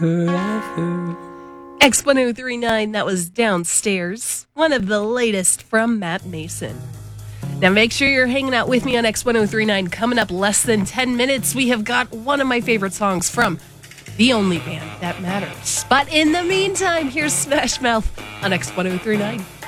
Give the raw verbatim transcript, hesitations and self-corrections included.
forever. X one oh three nine, that was Downstairs, one of the latest from Matt Mason. Now make sure you're hanging out with me on X one oh three nine. Coming up less than ten minutes, we have got one of my favorite songs from the only band that matters. But in the meantime, here's Smash Mouth on X one oh three nine.